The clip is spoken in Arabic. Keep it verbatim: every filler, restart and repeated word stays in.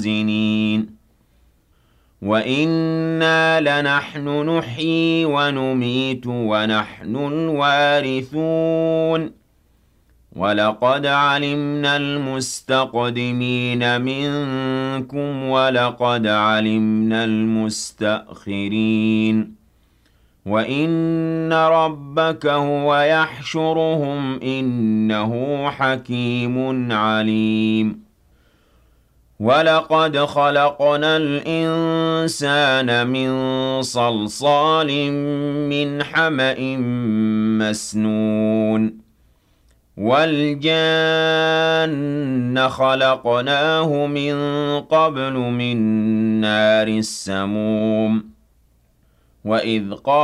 مُحْسِنِينَ وَإِنَّا لَنَحْنُ نُحْيِي وَنُمِيتُ وَنَحْنُ الْوَارِثُونَ وَلَقَدْ عَلِمْنَا الْمُسْتَقْدِمِينَ مِنكُمْ وَلَقَدْ عَلِمْنَا الْمُسْتَأْخِرِينَ وَإِنَّ رَبَّكَ هُوَ يَحْشُرُهُمْ ۚ إِنَّهُ حَكِيمٌ عَلِيمٌ وَلَقَدْ خَلَقْنَا الْإِنسَانَ مِن صَلْصَالٍ مِّنْ حَمَإٍ مَّسْنُونٍ وَالْجَانَّ خَلَقْنَاهُ مِن قَبْلُ مِن نَّارِ السَّمُومِ وَإِذْ قَالَ